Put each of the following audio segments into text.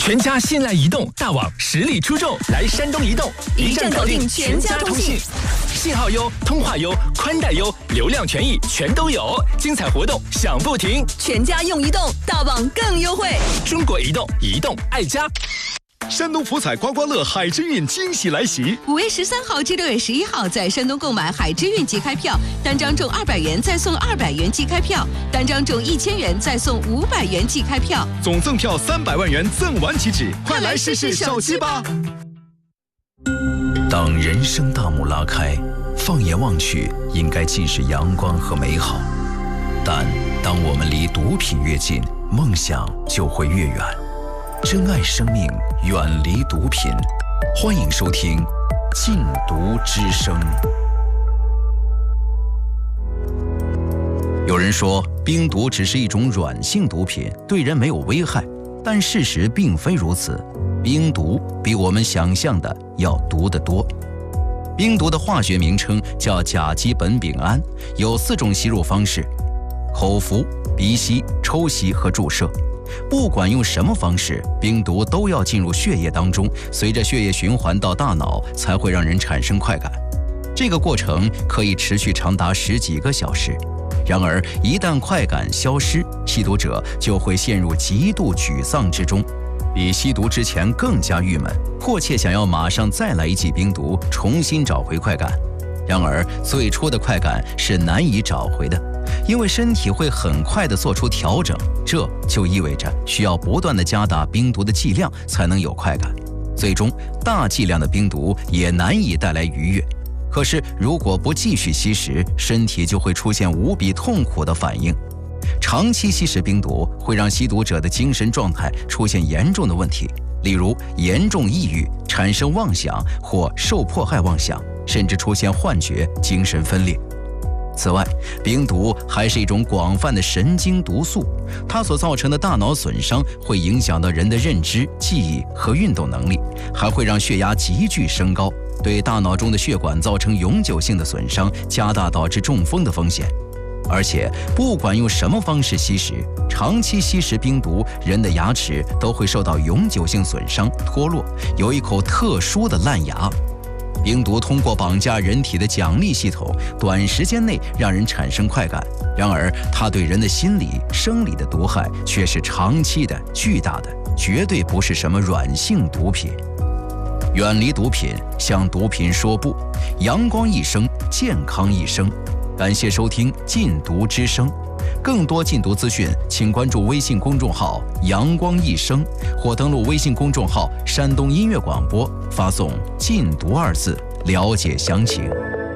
全家信赖移动，大网实力出众，来山东移动， 一站搞定全家通信， 信号优，通话优，宽带优，流量权益全都有，精彩活动享不停， 全家用移动，大网更优惠。 中国移动，移动爱家。 山东福彩刮刮乐海之韵惊喜来袭 ！5月13号至6月11号，在山东购买海之韵即开票，单张中200元再送200元即开票，单张中1000元再送500元即开票， 总赠票300万元赠完即止，快来试试手气吧！ 当人生大幕拉开，放眼望去，应该尽是阳光和美好。但当我们离毒品越近，梦想就会越远。珍爱生命，远离毒品。欢迎收听《禁毒之声》。有人说，冰毒只是一种软性毒品，对人没有危害，但事实并非如此。冰毒比我们想象的要毒得多。冰毒的化学名称叫甲基苯丙胺，有4种吸入方式：口服、鼻吸、抽吸和注射。不管用什么方式，冰毒都要进入血液当中，随着血液循环到大脑，才会让人产生快感。这个过程可以持续长达10几个小时。然而，一旦快感消失，吸毒者就会陷入极度沮丧之中，比吸毒之前更加郁闷，迫切想要马上再来一剂冰毒，重新找回快感。然而，最初的快感是难以找回的，因为身体会很快地做出调整，这就意味着需要不断地加大冰毒的剂量才能有快感。最终，大剂量的冰毒也难以带来愉悦。可是，如果不继续吸食，身体就会出现无比痛苦的反应。长期吸食冰毒会让吸毒者的精神状态出现严重的问题，例如严重抑郁、产生妄想或受迫害妄想，甚至出现幻觉、精神分裂。此外，冰毒还是一种广泛的神经毒素，它所造成的大脑损伤会影响到人的认知、记忆和运动能力，还会让血压急剧升高，对大脑中的血管造成永久性的损伤，加大导致中风的风险。而且，不管用什么方式吸食，长期吸食冰毒，人的牙齿都会受到永久性损伤、脱落，有一口特殊的烂牙。冰毒通过绑架人体的奖励系统，短时间内让人产生快感，然而它对人的心理、生理的毒害却是长期的、巨大的，绝对不是什么软性毒品。远离毒品，向毒品说不，阳光一生，健康一生。感谢收听《禁毒之声》，更多禁毒资讯，请关注微信公众号“阳光一生”或登录微信公众号“山东音乐广播”，发送“禁毒”2字了解详情。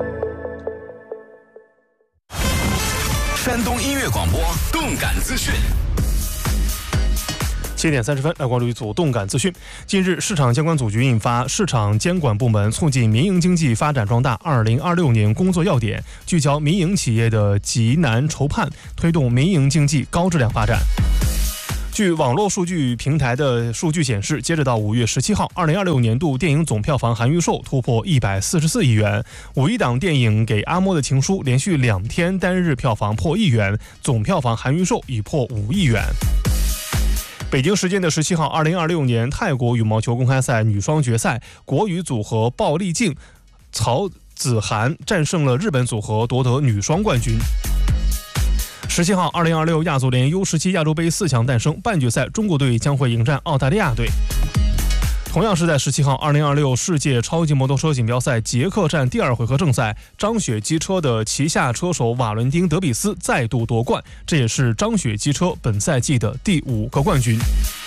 山东音乐广播动感资讯。 7点30分，来关注一组动感资讯。近日，市场监管总局印发《市场监管部门促进民营经济发展壮大2026年工作要点》，聚焦民营企业的急难筹判，推动民营经济高质量发展。据网络数据平台的数据显示，截止到5月17号，2026年度电影总票房含预售突破144亿元。5亿档电影《给阿莫的情书》连续2天单日票房破1亿元，总票房含预售已破5亿元。北京时间的17号，2026年泰国羽毛球公开赛女双决赛，国羽组合鲍丽静、曹子涵战胜了日本组合，夺得女双冠军。17号，2026亚足联 U17 亚洲杯4强诞生，半决赛中国队将会迎战澳大利亚队。同样是在17号，2026世界超级摩托车锦标赛捷克站第2回合正赛，张雪机车的旗下车手瓦伦丁·德比斯再度夺冠，这也是张雪机车本赛季的第5个冠军。